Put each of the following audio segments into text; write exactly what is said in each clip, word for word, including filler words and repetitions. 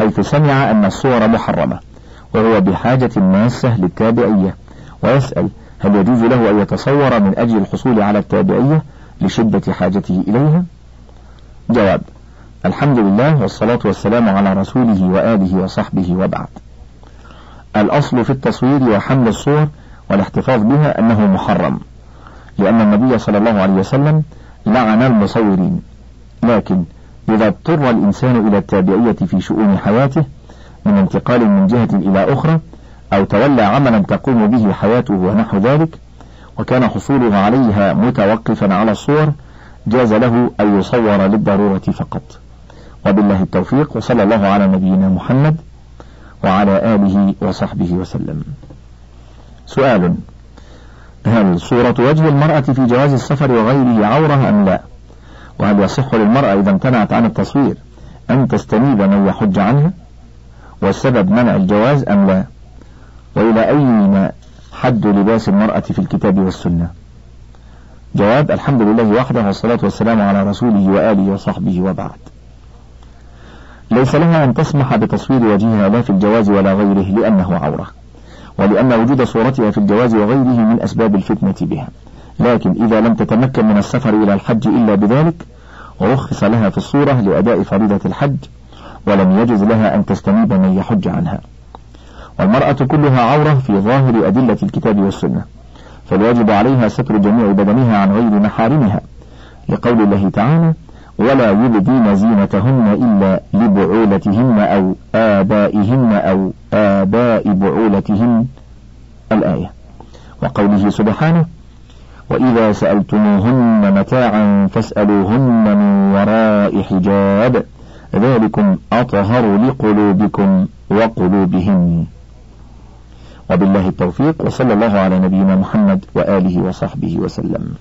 حيث سمع أن الصور محرمة وهو بحاجة ماسة للتابعية، ويسأل هل يجوز له أن يتصور من أجل الحصول على التابعية لشدة حاجته إليها؟ جواب: الحمد لله والصلاة والسلام على رسوله وآله وصحبه وبعد. الأصل في التصوير وحمل الصور والاحتفاظ بها أنه محرم، لأن النبي صلى الله عليه وسلم لعن المصورين، لكن إذا اضطر الإنسان إلى التابعية في شؤون حياته من انتقال من جهة إلى أخرى، أو تولى عملا تقوم به حياته ونحو ذلك، وكان حصوله عليها متوقفا على الصور، جاز له أن يصور للضرورة فقط. وبالله التوفيق، وصلى الله على نبينا محمد وعلى آله وصحبه وسلم. سؤال: هل صورة وجه المرأة في جواز السفر وغيره عورة أم لا؟ وهل يصح للمرأة إذا امتنعت عن التصوير أن تستنيب من يحج عنها؟ والسبب منع الجواز أم لا؟ وإلى أين حد لباس المرأة في الكتاب والسنة؟ جواب: الحمد لله وحده والصلاة والسلام على رسوله وآله وصحبه وبعد. ليس لها أن تسمح بتصوير وجهها لا في الجواز ولا غيره لأنه عورة، ولأن وجود صورتها في الجواز وغيره من أسباب الفتنة بها، لكن إذا لم تتمكن من السفر إلى الحج إلا بذلك ورخص لها في الصورة لأداء فريضة الحج، ولم يجز لها أن تستنيب من يحج عنها. والمرأة كلها عورة في ظاهر أدلة الكتاب والسنة، فالواجب عليها ستر جميع بدنها عن غير محارمها، لقول الله تعالى: ولا يبدين زينتهن إلا لبعولتهن أو آبائهن أو آباء بعولتهن، الآية. وقوله سبحانه: وإذا سألتموهن متاعا فاسألوهن من وراء حجاب ذلكم أطهر لقلوبكم وقلوبهن. وبالله التوفيق، وصلى الله على نبينا محمد وآله وصحبه وسلم.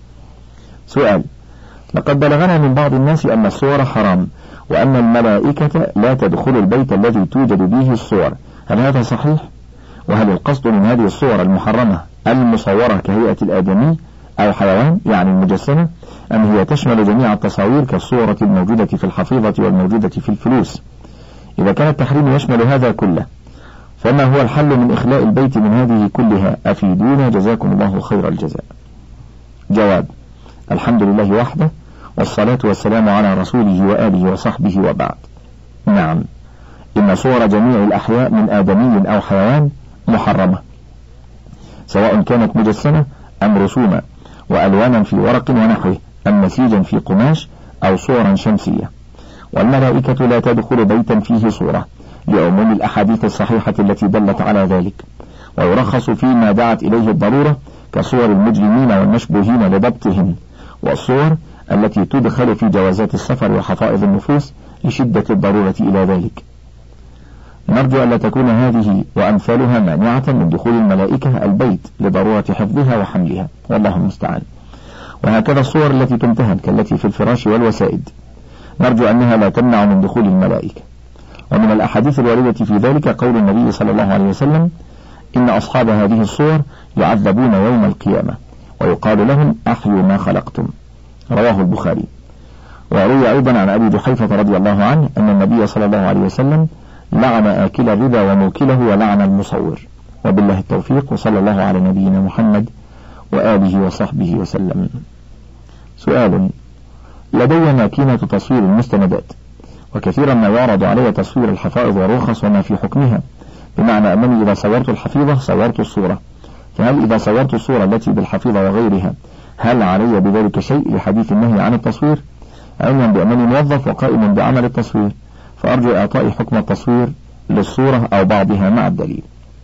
سؤال: لقد بلغنا من بعض الناس أن الصور حرام، وأن الملائكة لا تدخل البيت الذي توجد به الصور، هل هذا صحيح؟ وهل القصد من هذه الصور المحرمة المصورة كهيئة الآدمي أو حيوان يعني المجسمة، أم هي تشمل جميع التصاوير كالصورة الموجودة في الحفيظة والموجودة في الفلوس؟ إذا كان التحريم يشمل هذا كله، فما هو الحل من إخلاء البيت من هذه كلها؟ أفيدونا جزاكم الله خير الجزاء. جواب: الحمد لله وحده والصلاة والسلام على رسوله وآله وصحبه وبعد. نعم، إن صور جميع الأحياء من آدمي أو حيوان محرمة، سواء كانت مجسمة أم رسوما وألوانا في ورق ونحوه، أم نسيجا في قماش أو صورا شمسية. والملائكة لا تدخل بيتا فيه صورة، لعموم الأحاديث الصحيحة التي دلت على ذلك، ويرخص فيما دعت إليه الضرورة كصور المجرمين والمشبوهين لضبطهم، والصور التي تدخل في جوازات السفر وحفائظ النفوس لشدة الضرورة إلى ذلك. نرجو ألا تكون هذه وأمثالها مانعة من دخول الملائكة البيت لضرورة حفظها وحملها، والله المستعان. وهكذا الصور التي تمتهن كالتي في الفراش والوسائد، نرجو أنها لا تمنع من دخول الملائكة. ومن الأحاديث الواردة في ذلك قول النبي صلى الله عليه وسلم: إن أصحاب هذه الصور يعذبون يوم القيامة ويقال لهم أحيوا ما خلقتم، رواه البخاري. وروي أيضا عن أبي جحيفة رضي الله عنه أن النبي صلى الله عليه وسلم لعن آكل الربا وموكله ولعن المصور. وبالله التوفيق، وصلى الله على نبينا محمد وآله وصحبه وسلم. سؤال: لدي ماكينة تصوير المستندات، وكثيرا ما يعرض علي تصوير الحفائظ والرخص وما في حكمها، بمعنى أنني إذا صورت الحفيظة صورت الصورة، فهل إذا صورت الصورة التي بالحفيظة وغيرها هل علي بذلك شيء لحديث النهي عن التصوير؟ علما بأنني موظف وقائم بعمل التصوير، فأرجو إعطاء حكم التصوير للصورة أو بعضها مع الدليل.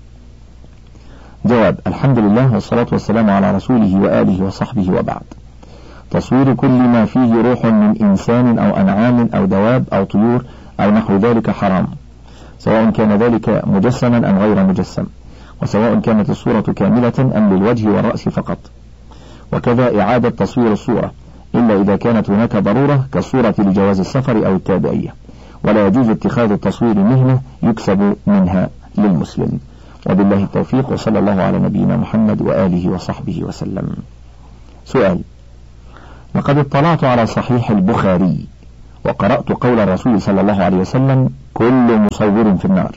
جواب: الحمد لله والصلاة والسلام على رسوله وآله وصحبه وبعد. تصوير كل ما فيه روح من إنسان أو أنعام أو دواب أو طيور أو نحو ذلك حرام، سواء كان ذلك مجسما أم غير مجسم، وسواء كانت الصورة كاملة أم للوجه والرأس فقط. وكذا إعادة تصوير الصورة إلا إذا كانت هناك ضرورة كالصورة لجواز السفر أو التابعية، ولا يجوز اتخاذ التصوير مهنة يكسب منها للمسلم. وبالله التوفيق، وصلى الله على نبينا محمد وآله وصحبه وسلم. سؤال: لقد اطلعت على صحيح البخاري وقرأت قول الرسول صلى الله عليه وسلم: كل مصور في النار.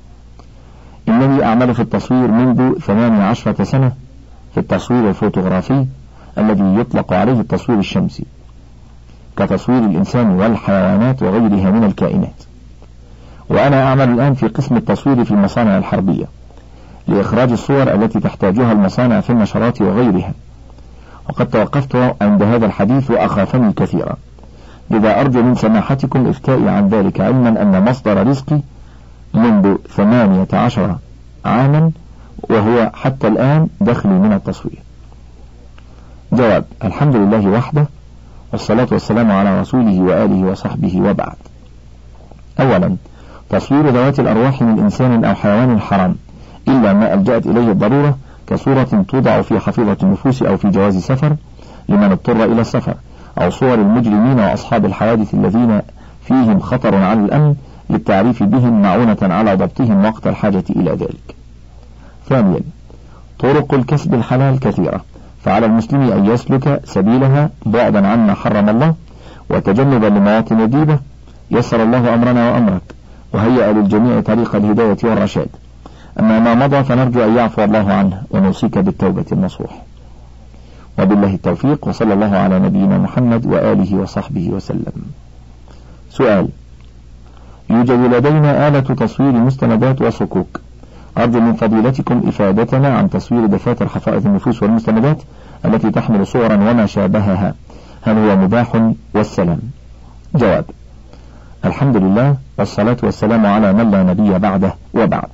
إنني أعمل في التصوير منذ ثمانية عشرة سنة في التصوير الفوتوغرافي الذي يطلق عليه التصوير الشمسي، كتصوير الإنسان والحيوانات وغيرها من الكائنات. وأنا أعمل الآن في قسم التصوير في المصانع الحربية لإخراج الصور التي تحتاجها المصانع في النشرات وغيرها، وقد توقفت عند هذا الحديث وأخافني كثيرا، لذا أرجو من سماحتكم إفتائي عن ذلك، علما أن مصدر رزقي منذ ثمانية عشر عاما وهو حتى الآن دخلي من التصوير. جواب: الحمد لله وحده، والصلاة والسلام على رسوله وآله وصحبه، وبعد. أولا، تصوير ذوات الأرواح من إنسان أو حيوان حرام إلا ما ألجأت إليه الضرورة، كصورة توضع في حفيظة النفوس أو في جواز سفر لمن اضطر إلى السفر، أو صور المجرمين وأصحاب الحوادث الذين فيهم خطر على الأمن للتعريف بهم معونة على ضبطهم وقت الحاجة إلى ذلك. ثانيا، طرق الكسب الحلال كثيرة، فعلى المسلم أن يسلك سبيلها بعدا عما حرم الله وتجنبا لمواطن الريبة. يسر الله أمرنا وأمرك وهيأ للجميع طريق الهداية والرشاد. أما ما مضى فنرجو أن يعفو الله عنه ونوصيك بالتوبة النصوح. وبالله التوفيق، وصلى الله على نبينا محمد وآله وصحبه وسلم. سؤال: يوجد لدينا آلة تصوير مستندات وصكوك، أرجو من فضيلتكم إفادتنا عن تصوير دفاتر حفائظ النفوس والمستندات التي تحمل صورا وما شابهها، هل هو مباح؟ والسلام. جواب: الحمد لله، والصلاة والسلام على من لا نبي بعده، وبعد.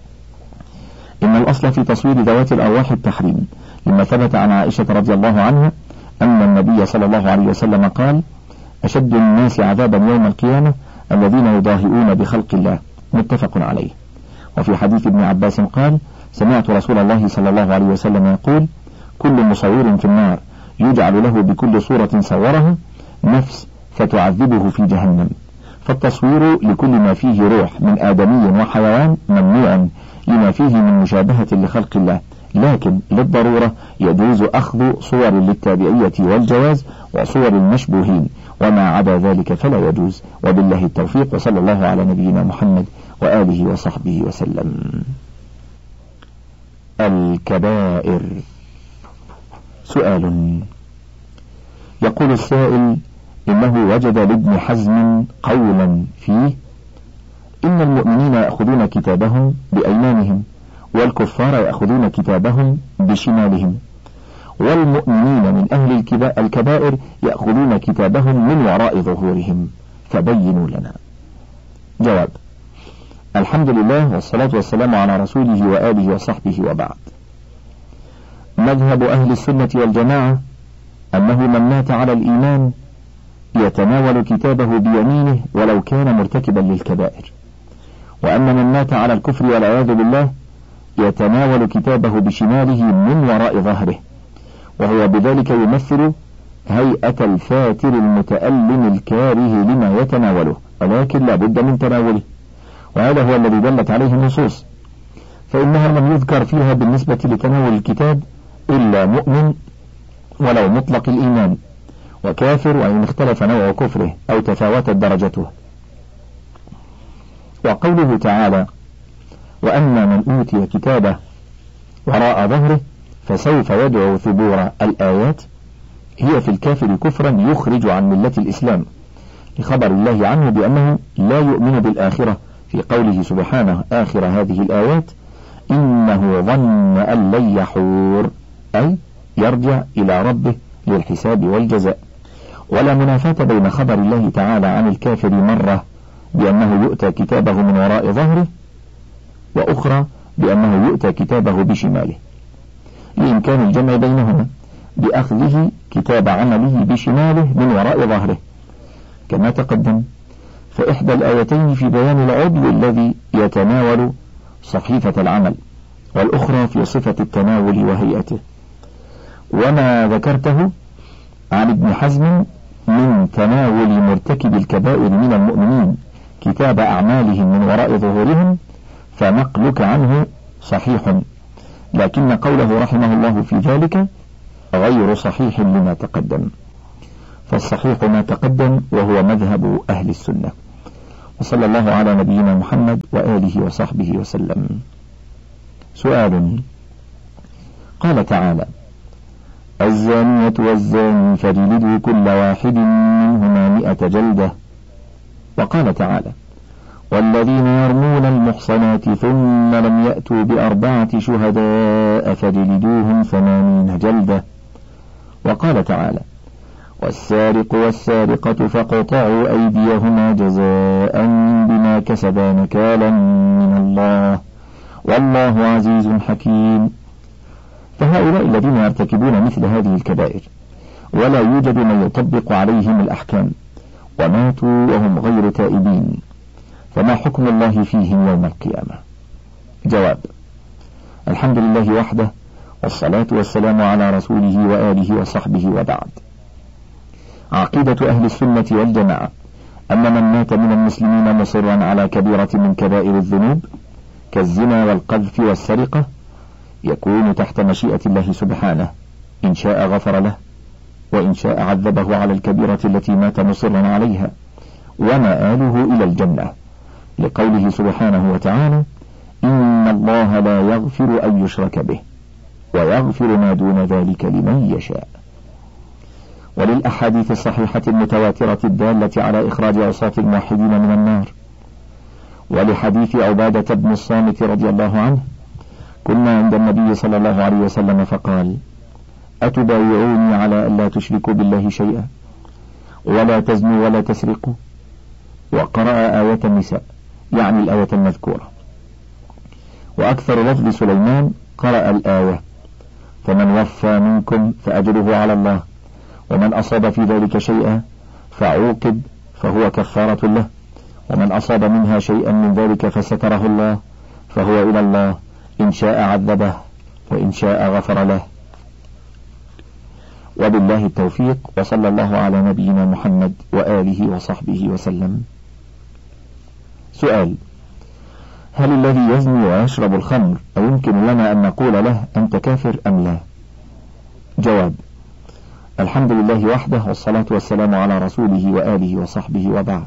إن الأصل في تصوير ذوات الأرواح التحريم، لما ثبت عن عائشة رضي الله عنها أن النبي صلى الله عليه وسلم قال: أشد الناس عذابا يوم القيامة الذين يضاهئون بخلق الله، متفق عليه. وفي حديث ابن عباس قال: سمعت رسول الله صلى الله عليه وسلم يقول: كل مصور في النار يجعل له بكل صورة صورها نفس فتعذبه في جهنم. فالتصوير لكل ما فيه روح من آدمي وحيوان ممنوع لما فيه من مشابهة لخلق الله، لكن للضرورة يجوز أخذ صور للتابعية والجواز وصور المشبوهين، وما عدا ذلك فلا يجوز. وبالله التوفيق، وصلى الله على نبينا محمد وآله وصحبه وسلم. الكبائر. سؤال: يقول السائل: إنه وجد لابن حزم قولا فيه: إن المؤمنين يأخذون كتابهم بأيمانهم، والكفار يأخذون كتابهم بشمالهم، والمؤمنين من أهل الكبائر يأخذون كتابهم من وراء ظهورهم، فبينوا لنا. جواب: الحمد لله، والصلاة والسلام على رسوله وآله وصحبه، وبعد. مذهب أهل السنة والجماعة أنه من مات على الإيمان يتناول كتابه بيمينه ولو كان مرتكبا للكبائر، وأن من مات على الكفر والعياذ بالله يتناول كتابه بشماله من وراء ظهره، وهو بذلك يمثل هيئة الفاتر المتألم الكاره لما يتناوله، ولكن لا بد من تناوله، وهذا هو الذي دلت عليه النصوص، فإنها لم يذكر فيها بالنسبة لتناول الكتاب إلا مؤمن ولو مطلق الإيمان، وكافر وإن اختلف نوع كفره أو تفاوتت درجته. وقوله تعالى: وأما من أوتي كتابه وراء ظهره فسوف يدعو ثبورا، الآيات هي في الكافر كفرا يخرج عن ملة الإسلام، لخبر الله عنه بأنه لا يؤمن بالآخرة في قوله سبحانه آخر هذه الآيات: إنه ظن أن لن يحور، أي يرجع إلى ربه للحساب والجزاء. ولا منافاة بين خبر الله تعالى عن الكافر مرة بأنه يؤتى كتابه من وراء ظهره، وأخرى بأنه يؤتى كتابه بشماله، لإمكان الجمع بينهما بأخذه كتاب عمله بشماله من وراء ظهره كما تقدم. فإحدى الآيتين في بيان العضو الذي يتناول صحيفة العمل، والأخرى في صفة التناول وهيئته. وما ذكرته عن ابن حزم من تناول مرتكب الكبائر من المؤمنين كتاب أعمالهم من وراء ظهورهم فنقلك عنه صحيح، لكن قوله رحمه الله في ذلك غير صحيح لما تقدم. فالصحيح ما تقدم وهو مذهب أهل السنة. وصلى الله على نبينا محمد وآله وصحبه وسلم. سؤال: قال تعالى: الزانية والزاني فاجلدوا كل واحد منهما مئة جلدة. وقال تعالى: والذين يرمون المحصنات ثم لم يأتوا بأربعة شهداء فاجلدوهم ثمانين جلدة. وقال تعالى: والسارق والسارقة فاقطعوا أيديهما جزاء بما كسبا نكالا من الله والله عزيز حكيم. فهؤلاء الذين يرتكبون مثل هذه الكبائر ولا يوجد من يطبق عليهم الأحكام وماتوا وهم غير تائبين، فما حكم الله فيهم يوم القيامة؟ جواب: الحمد لله وحده، والصلاة والسلام على رسوله وآله وصحبه، وبعد. عقيدة أهل السنة والجماعة أن من مات من المسلمين مصرا على كبيرة من كبائر الذنوب كالزنا والقذف والسرقة يكون تحت مشيئة الله سبحانه، إن شاء غفر له وإن شاء عذبه على الكبيرة التي مات مصرا عليها، ومآله إلى الجنة، لقوله سبحانه وتعالى: إن الله لا يغفر أن يشرك به ويغفر ما دون ذلك لمن يشاء. وللأحاديث الصحيحة المتواترة الدالة على إخراج عصاة الموحدين من النار. ولحديث عبادة بن الصامت رضي الله عنه: كنا عند النبي صلى الله عليه وسلم فقال: أتبايعوني على ألا تشركوا بالله شيئا ولا تزنوا ولا تسرقوا؟ وقرأ آية النساء، يعني الآية المذكورة. وأكثر لفظ سليمان قرأ الآية: فمن وفى منكم فأجره على الله، ومن أصاب في ذلك شيئا فعوقب فهو كفارة له، ومن أصاب منها شيئا من ذلك فستره الله فهو إلى الله، إن شاء عذبه وإن شاء غفر له. وبالله التوفيق، وصلى الله على نبينا محمد وآله وصحبه وسلم. سؤال: هل الذي يزني ويشرب الخمر أيمكن لنا أن نقول له أنت كافر أم لا؟ جواب: الحمد لله وحده، والصلاة والسلام على رسوله وآله وصحبه، وبعد.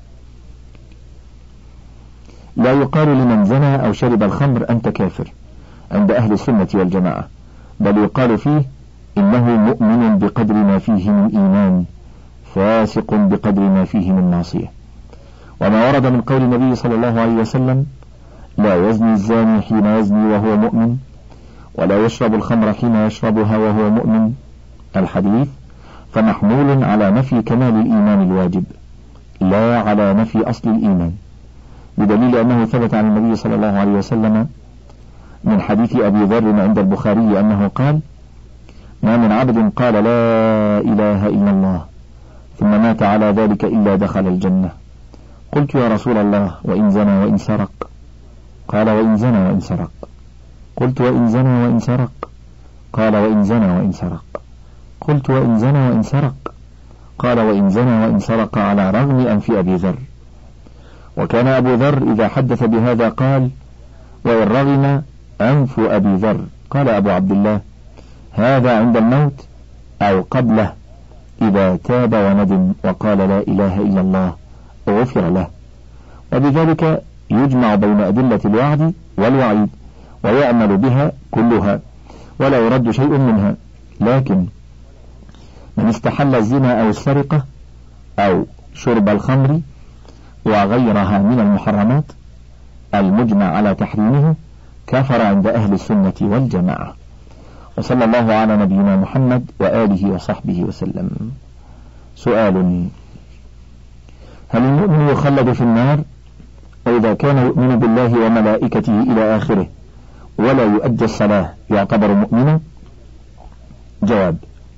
لا يقال لمن زنى أو شرب الخمر أنت كافر عند أهل السنة والجماعة، بل يقال فيه إنه مؤمن بقدر ما فيه من إيمان، فاسق بقدر ما فيه من معصية. وما ورد من قول النبي صلى الله عليه وسلم: لا يزني الزاني حين يزني وهو مؤمن، ولا يشرب الخمر حين يشربها وهو مؤمن، الحديث، فمحمول على نفي كمال الإيمان الواجب لا على نفي أصل الإيمان، بدليل أنه ثبت عن النبي صلى الله عليه وسلم من حديث أبي ذر عند البخاري أنه قال: ما من عبد قال لا إله إلا الله ثم مات على ذلك إلا دخل الجنة. قلت: يا رسول الله، وإن زنى وإن سرق؟ قال: وإن زنى وإن سرق. قلت: وإن زنى وإن سرق؟ قال: وإن زنى وإن سرق. قلت: وإن زنى وإن سرق؟ قال: وإن زنى وإن سرق على رغم أنف أبي ذر. وكان أبو ذر إذا حدث بهذا قال: وإن رغم أنف أبي ذر. قال أبو عبد الله: هذا عند الموت أو قبله إذا تاب وندم وقال لا إله إلا الله غفر له. وبذلك يجمع بين أدلة الوعد والوعيد ويعمل بها كلها ولا يرد شيء منها. لكن من استحل الزنا أو السرقة أو شرب الخمر وغيرها من المحرمات المجمع على تحريمه كفر عند أهل السنة والجماعة. وصلى الله على نبينا محمد وآله وصحبه وسلم. سؤال: هل المؤمن يخلد في النار؟ وإذا كان يؤمن بالله وملائكته إلى آخره ولا يؤدي الصلاة يعتبر مؤمنا؟ جواب: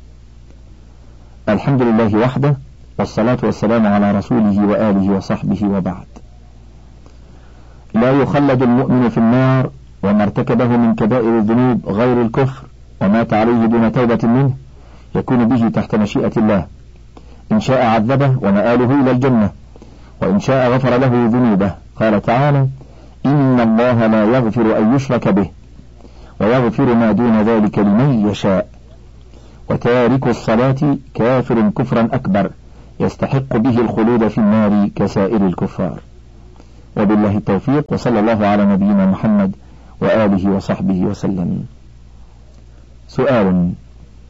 الحمد لله وحده، والصلاة والسلام على رسوله وآله وصحبه، وبعد. لا يخلد المؤمن في النار وما ارتكبه من كبائر الذنوب غير الكفر ومات عليه دون توبة منه يكون به تحت مشيئة الله، إن شاء عذبه ومآله إلى الجنة، وإن شاء غفر له ذنوبه. قال تعالى: إن الله لا يغفر أن يشرك به ويغفر ما دون ذلك لمن يشاء. وتارك الصلاة كافر كفرا أكبر يستحق به الخلود في النار كسائر الكفار. وبالله التوفيق، وصلى الله على نبينا محمد وآله وصحبه وسلم. سؤال: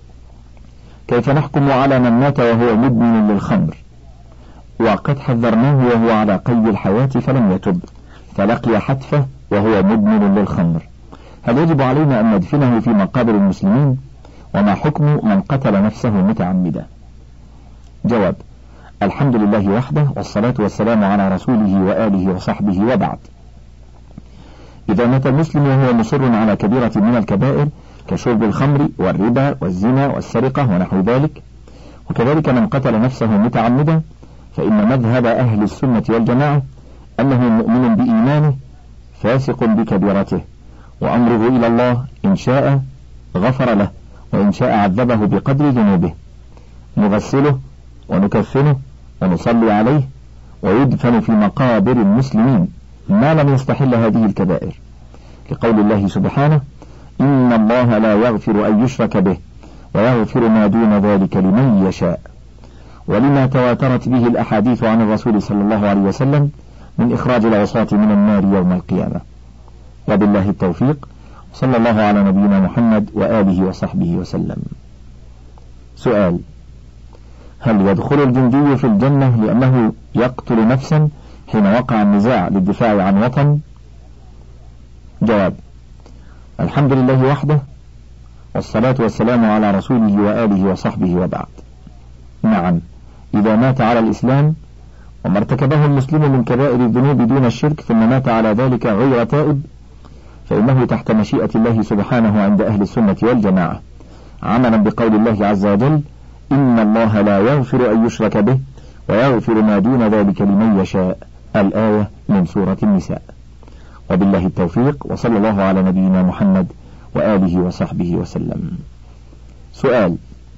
كيف نحكم على من مات وهو مدمن للخمر وقد حذرناه وهو على قيد الحياة فلم يتب فلقي حتفه وهو مدمن للخمر؟ هل يجب علينا أن ندفنه في مقابر المسلمين؟ وما حكم من قتل نفسه متعمدا؟ جواب: الحمد لله وحده، والصلاة والسلام على رسوله وآله وصحبه، وبعد. إذا مات المسلم وهو مصر على كبيرة من الكبائر كشرب الخمر والربا والزنا والسرقة ونحو ذلك، وكذلك من قتل نفسه متعمدا، فإن مذهب أهل السنة والجماعة أنه مؤمن بإيمانه فاسق بكبيرته، وأمره إلى الله، إن شاء غفر له وإن شاء عذبه بقدر ذنوبه. نغسله ونكفنه ونصلي عليه ويدفن في مقابر المسلمين ما لم يستحل هذه الكبائر، لقول الله سبحانه: إن الله لا يغفر أن يشرك به ويغفر ما دون ذلك لمن يشاء، ولما تواترت به الأحاديث عن الرسول صلى الله عليه وسلم من إخراج العصاة من النار يوم القيامة. وبالله التوفيق، صلى الله على نبينا محمد وآله وصحبه وسلم. سؤال: هل يدخل الجندي في الجنة لأنه يقتل نفسا حين وقع النزاع للدفاع عن وطن؟ جواب: الحمد لله وحده، والصلاة والسلام على رسوله وآله وصحبه، وبعد. نعم، إذا مات على الإسلام وما ارتكبه المسلم من كبائر الذنوب دون الشرك ثم مات على ذلك غير تائب، فإنه تحت مشيئة الله سبحانه عند أهل السنة والجماعة، عملا بقول الله عز وجل: إن الله لا يغفر أن يشرك به ويغفر ما دون ذلك لمن يشاء، الآية من سورة النساء. وبالله التوفيق، وصلى الله على نبينا محمد وآله وصحبه وسلم. سؤال: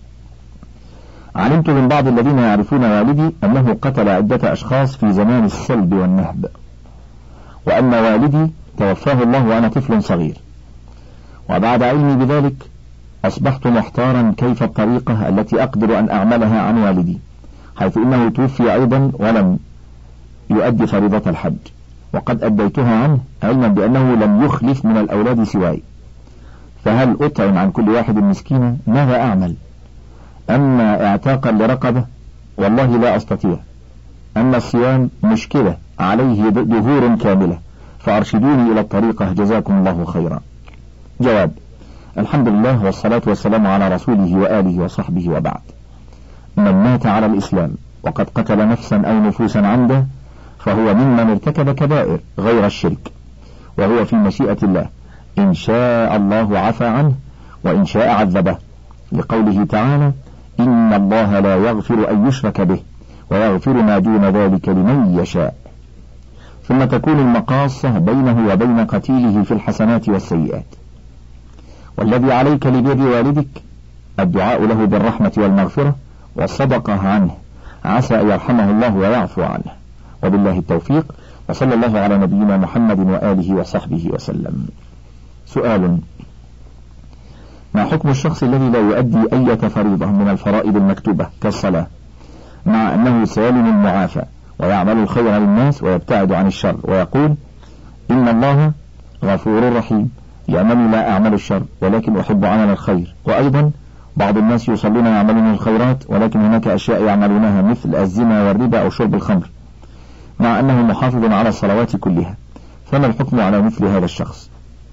علمت من بعض الذين يعرفون والدي أنه قتل عدة أشخاص في زمان السلب والنهب، وأن والدي توفاه الله وأنا طفل صغير، وبعد علمي بذلك أصبحت محتارا كيف الطريقة التي أقدر أن أعملها عن والدي، حيث إنه توفي أيضا ولم يؤدي فريضة الحج، وقد أديتها عنه علما بأنه لم يخلف من الأولاد سواي، فهل أطعم عن كل واحد مسكينا؟ ماذا أعمل؟ أما اعتاقا لرقبة والله لا أستطيع، أما الصيام مشكلة عليه دهور كاملة، فأرشدوني إلى الطريقة جزاكم الله خيرا. جواب: الحمد لله، والصلاة والسلام على رسوله وآله وصحبه، وبعد. من مات على الإسلام وقد قتل نفسا أو نفوسا عمدا فهو ممن ارتكب كبائر غير الشرك، وهو في مشيئة الله، إن شاء الله عفى عنه وإن شاء عذبه، لقوله تعالى: إن الله لا يغفر أن يشرك به ويغفر ما دون ذلك لمن يشاء. ثم تكون المقاصة بينه وبين قتيله في الحسنات والسيئات. والذي عليك لبر والدك الدعاء له بالرحمة والمغفرة والصدقة عنه، عسى أن يرحمه الله ويعفو عنه. وبالله التوفيق، وصلى الله على نبينا محمد وآله وصحبه وسلم. سؤال: ما حكم الشخص الذي لا يؤدي أي فريضة من الفرائض المكتوبة كالصلاة، مع أنه سالم معافى ويعمل الخير للناس ويبتعد عن الشر، ويقول: إن الله غفور رحيم لأنني لا أعمل الشر ولكن أحب عمل الخير، وأيضا بعض الناس يصلون يعملون الخيرات ولكن هناك أشياء يعملونها مثل الزنا والربا أو شرب الخمر، مع أنه محافظ على الصلوات كلها، فما الحكم على مثل هذا الشخص؟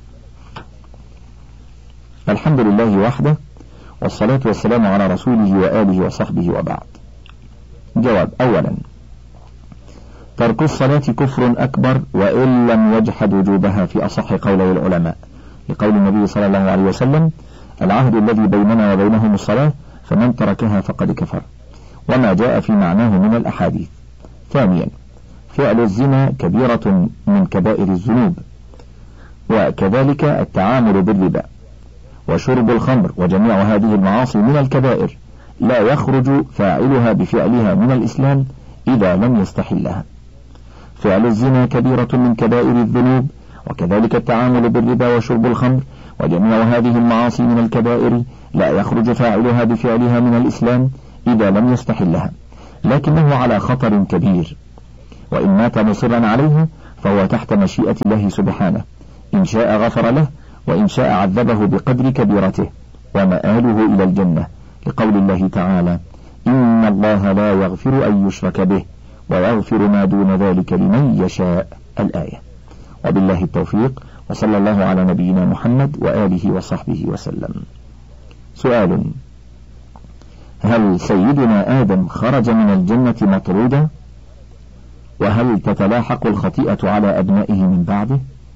الحمد لله وحده، والصلاة والسلام على رسوله وآله وصحبه، وبعد. جواب: أولا، ترك الصلاة كفر أكبر وإن لم يجحد وجوبها في أصح قولي العلماء، لقول النبي صلى الله عليه وسلم: العهد الذي بيننا وبينهم الصلاة فمن تركها فقد كفر، وما جاء في معناه من الأحاديث. ثانيا، فعل الزنا كبيرة من كبائر الذنوب، وكذلك التعامل بالربا وشرب الخمر وجميع هذه المعاصي من الكبائر، لا يخرج فاعلها بفعلها من الإسلام إذا لم يستحلها. فعل الزنا كبيرة من كبائر الذنوب، وكذلك التعامل بالربا وشرب الخمر وجميع هذه المعاصي من الكبائر لا يخرج فاعلها بفعلها من الإسلام إذا لم يستحلها، لكنه على خطر كبير، وإن مات مصرا عليها فهو تحت مشيئة الله سبحانه، إن شاء غفر له وإن شاء عذبه بقدر كبيرته، ومآله إلى الجنة، لقول الله تعالى: إن الله لا يغفر أن يشرك به ويغفر ما دون ذلك لمن يشاء. الآية. وبالله التوفيق، وصلى الله على نبينا محمد وآله وصحبه وسلم. سؤال: هل سيدنا آدم خرج من الجنة مطرودا؟ وهل تتلاحق الخطيئة على أبنائه من بعده؟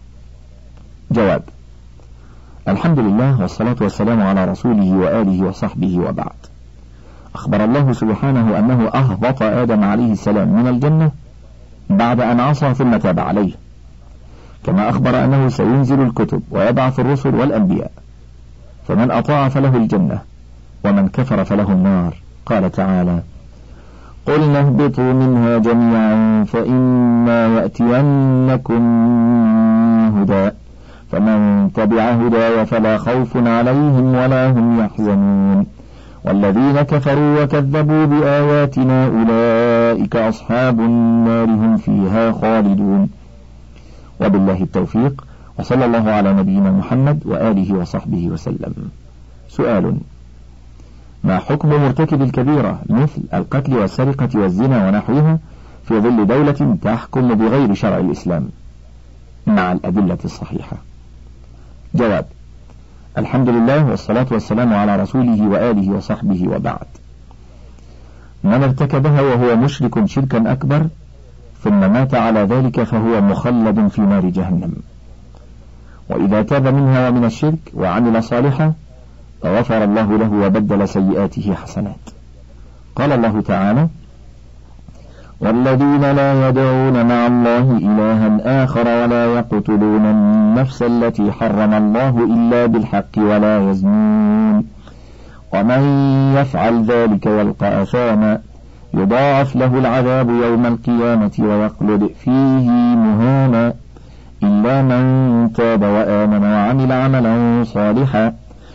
جواب: الحمد لله والصلاة والسلام على رسوله وآله وصحبه وبعد. أخبر الله سبحانه أنه أهبط آدم عليه السلام من الجنة بعد أن عصى ثم تاب عليه، كما أخبر أنه سينزل الكتب ويبعث الرسل والأنبياء، فمن أطاع فله الجنة ومن كفر فله النار. قال تعالى: قلنا اهبطوا منها جميعا فإما يأتينكم هدى فمن تبع هداي فلا خوف عليهم ولا هم يحزنون والذين كفروا وكذبوا بآياتنا أولئك أصحاب النار هم فيها خالدون. وبالله التوفيق، وصلى الله على نبينا محمد وآله وصحبه وسلم. سؤال: ما حكم مرتكب الكبيرة مثل القتل والسرقة والزنا ونحوها في ظل دولة تحكم بغير شرع الإسلام مع الأدلة الصحيحة؟ جواب: الحمد لله والصلاة والسلام على رسوله وآله وصحبه وبعد. من ارتكبها وهو مشرك شركا أكبر ثم مات على ذلك فهو مخلد في نار جهنم، وإذا تاب منها ومن الشرك وعمل صالحا غفر الله له وبدل سيئاته حسنات. قال الله تعالى: والذين لا يدعون مع الله إلها آخر ولا يقتلون النفس التي حرم الله إلا بالحق ولا يزنون ومن يفعل ذلك يلقى أثاما يضاعف له العذاب يوم القيامة ويخلد فيه مهانا إلا من تاب وآمن وعمل عملا صالحا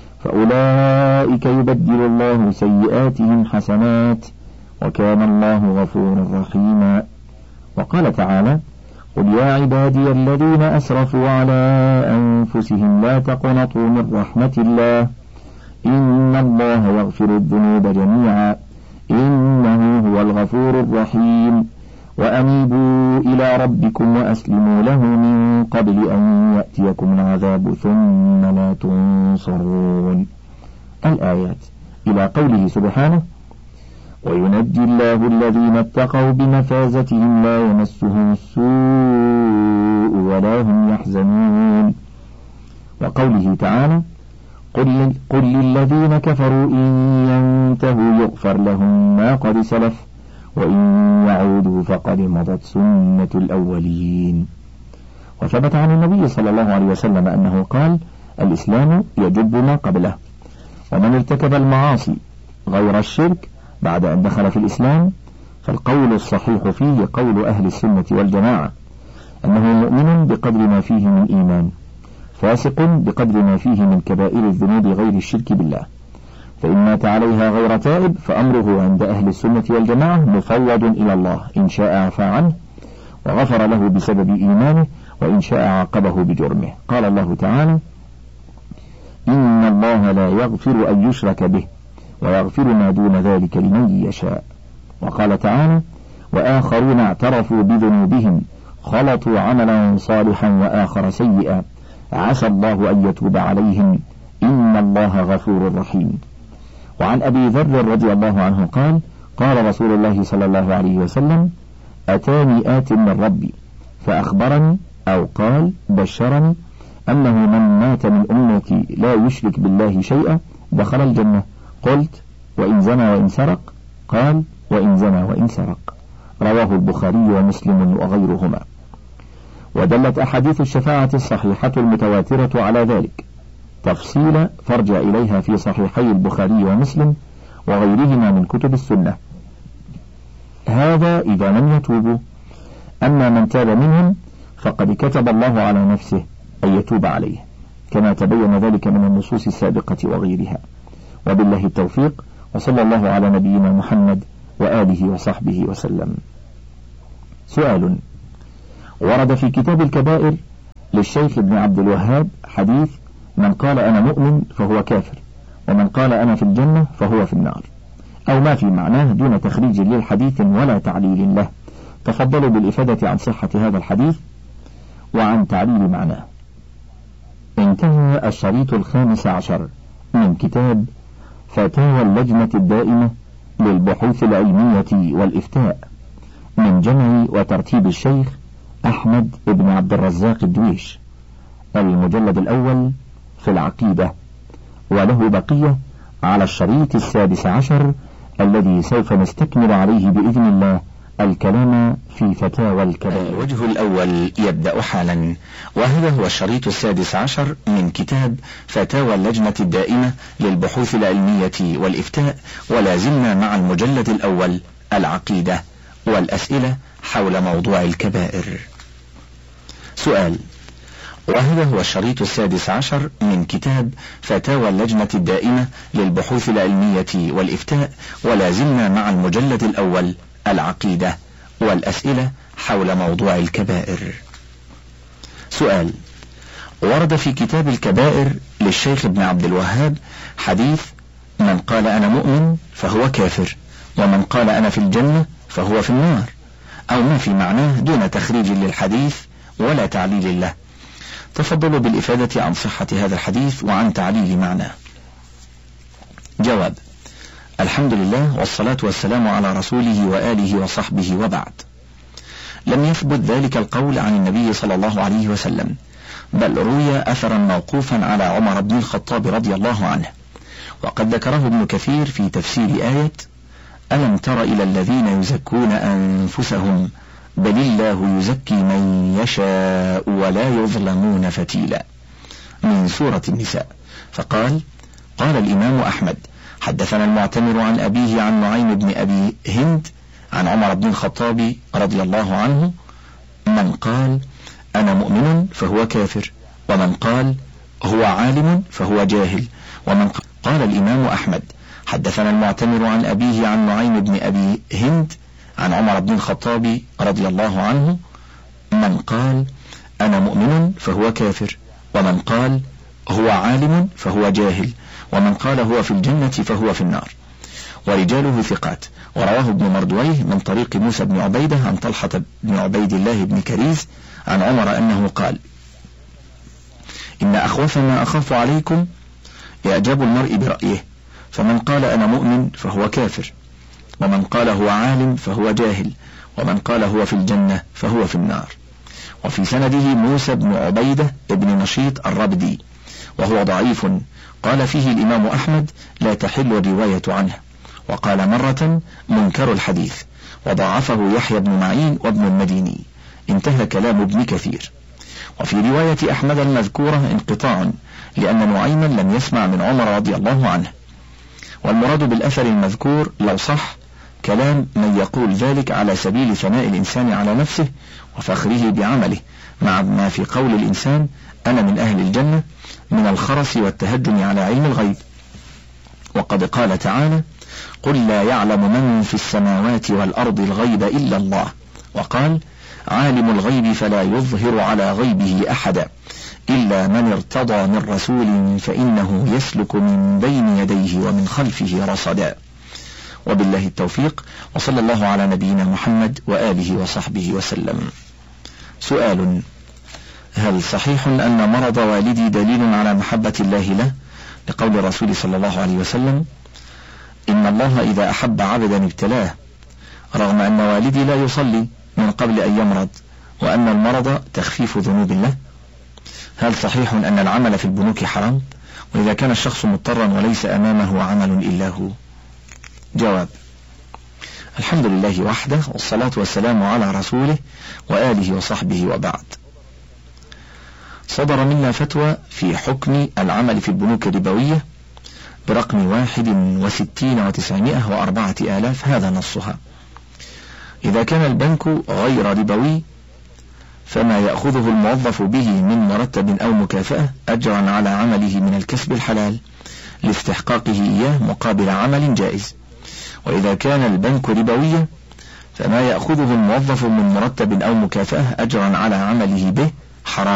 فأولئك يبدل الله سيئاتهم حسنات وكان الله غفورا رحيما. وقال تعالى: قل يا عبادي الذين أسرفوا على أنفسهم لا تقنطوا من رحمة الله إن الله يغفر الذنوب جميعا إنه هو الغفور الرحيم وأنيبوا إلى ربكم وأسلموا له من قبل أن يأتيكم العذاب ثم لا تنصرون. الآيات إلى قوله سبحانه: وينجي الله الذين اتقوا بمفازتهم لا يمسهم السوء ولا هم يحزنون. وقوله تعالى: قل, قل للذين كفروا إن ينتهوا يغفر لهم ما قد سلف وإن يعودوا فقد مضت سنة الأولين. وثبت عن النبي صلى الله عليه وسلم أنه قال: الإسلام يجب ما قبله. ومن ارتكب المعاصي غير الشرك بعد أن دخل في الإسلام فالقول الصحيح فيه قول أهل السنة والجماعة أنه مؤمن بقدر ما فيه من إيمان، فاسق بقدر ما فيه من كبائر الذنوب غير الشرك بالله، فإن مات عليها غير تائب فأمره عند أهل السنة والجماعة مفوض إلى الله، إن شاء عفى عنه وغفر له بسبب إيمانه وإن شاء عاقبه بجرمه. قال الله تعالى: إن الله لا يغفر أن يشرك به ويغفر ما دون ذلك لمن يشاء. وقال تعالى: وآخرون اعترفوا بذنوبهم خلطوا عملا صالحا وآخر سيئا عسى الله أن يتوب عليهم إن الله غفور رحيم. وعن أبي ذر رضي الله عنه قال: قال رسول الله صلى الله عليه وسلم: أتاني آت من ربي فأخبرني أو قال بشرني أنه من مات من أمتي لا يشرك بالله شيئا دخل الجنة. قلت: وإن زنى وإن سرق؟ قال: وإن زنى وإن سرق. رواه البخاري ومسلم وغيرهما. ودلت أحاديث الشفاعة الصحيحة المتواترة على ذلك تفصيل فارجع إليها في صحيحي البخاري ومسلم وغيرهما من كتب السنة. هذا إذا لم يتوبوا، أما من تاب منهم فقد كتب الله على نفسه أن يتوب عليه. كما تبين ذلك من النصوص السابقة وغيرها. وبالله التوفيق، وصلى الله على نبينا محمد وآله وصحبه وسلم. سؤال: ورد في كتاب الكبائر للشيخ ابن عبد الوهاب حديث: من قال أنا مؤمن فهو كافر، ومن قال أنا في الجنة فهو في النار، أو ما في معناه دون تخريج للحديث ولا تعليل له. تفضلوا بالإفادة عن صحة هذا الحديث وعن تعليل معناه. انتهى الشريط الخامس عشر من كتاب فتاوى اللجنة الدائمة للبحوث العلمية والإفتاء من جمع وترتيب الشيخ أحمد بن عبد الرزاق الدويش، المجلد الأول في العقيدة، وله بقية على الشريط السادس عشر الذي سوف نستكمل عليه بإذن الله الكلام في فتاوى الكبائر. الوجه الأول يبدأ حالا، وهذا هو الشريط السادس عشر من كتاب فتاوى اللجنة الدائمة للبحوث العلمية والإفتاء، ولا زلنا مع المجلد الأول العقيدة والأسئلة حول موضوع الكبائر. سؤال: وهذا هو الشريط السادس عشر من كتاب فتاوى اللجنة الدائمة للبحوث العلمية والإفتاء، ولا زلنا مع المجلد الأول العقيدة والأسئلة حول موضوع الكبائر. سؤال: ورد في كتاب الكبائر للشيخ ابن عبد الوهاب حديث: من قال أنا مؤمن فهو كافر، ومن قال أنا في الجنة فهو في النار، أو ما في معناه دون تخريج للحديث ولا تعليل له. تفضلوا بالإفادة عن صحة هذا الحديث وعن تعليل معناه. جواب: الحمد لله والصلاة والسلام على رسوله وآله وصحبه، وبعد. لم يثبت ذلك القول عن النبي صلى الله عليه وسلم، بل روي أثرا موقوفا على عمر بن الخطاب رضي الله عنه، وقد ذكره ابن كثير في تفسير آية: ألم تر إلى الذين يزكون أنفسهم بل الله يزكي من يشاء ولا يظلمون فتيلا، من سورة النساء. فقال: قال الإمام أحمد: حدثنا المعتمر عن أبيه عن نعيم بن أبي هند عن عمر بن الخطاب رضي الله عنه: من قال أنا مؤمن فهو كافر، ومن قال هو عالم فهو جاهل، ومن قال الإمام أحمد: حدثنا المعتمر عن أبيه عن نعيم بن أبي هند عن عمر بن الخطاب رضي الله عنه: من قال أنا مؤمن فهو كافر، ومن قال هو عالم فهو جاهل، ومن قال هو في الجنة فهو في النار. ورجاله ثقات. ورواه ابن مردويه من طريق موسى بن عبيدة عن طلحة بن عبيد الله بن كريز عن عمر أنه قال: إن أخوف ما أخاف عليكم إعجاب المرء برأيه، فمن قال أنا مؤمن فهو كافر، ومن قال هو عالم فهو جاهل، ومن قال هو في الجنة فهو في النار. وفي سنده موسى بن عبيدة ابن نشيط الربدي، وهو ضعيف، قال فيه الإمام أحمد: لا تحل الرواية عنه. وقال مرة: منكر الحديث، وضعفه يحيى بن معين وابن المديني. انتهى كلام ابن كثير. وفي رواية أحمد المذكورة انقطاع، لأن نعيما لم يسمع من عمر رضي الله عنه. والمراد بالأثر المذكور لو صح كلام من يقول ذلك على سبيل ثناء الإنسان على نفسه وفخره بعمله، مع ما في قول الإنسان أنا من أهل الجنة من الخرس والتهجم على علم الغيب. وقد قال تعالى: قل لا يعلم من في السماوات والأرض الغيب إلا الله. وقال: عالم الغيب فلا يظهر على غيبه أحدا إلا من ارتضى من رسول فإنه يسلك من بين يديه ومن خلفه رصدا. وبالله التوفيق، وصلى الله على نبينا محمد وآله وصحبه وسلم. سؤال: هل صحيح أن مرض والدي دليل على محبة الله له، لقول الرسول صلى الله عليه وسلم: إن الله إذا أحب عبدا ابتلاه، رغم أن والدي لا يصلي من قبل أن يمرض، وأن المرض تخفيف ذنوب له؟ هل صحيح أن العمل في البنوك حرام، وإذا كان الشخص مضطرا وليس أمامه عمل إلا هو؟ جواب: الحمد لله وحده، والصلاة والسلام على رسوله وآله وصحبه، وبعد. صدر منا فتوى في حكم العمل في البنوك الربوية برقم واحد وستين وتسعمائة وأربعة آلاف، هذا نصها: إذا كان البنك غير ربوي فما يأخذه الموظف به من مرتب أو مكافأة أجرا على عمله من الكسب الحلال لاستحقاقه إياه مقابل عمل جائز. وإذا كان البنك ربويا فما يأخذه الموظف من مرتب أو مكافأة أجرا على عمله به حرام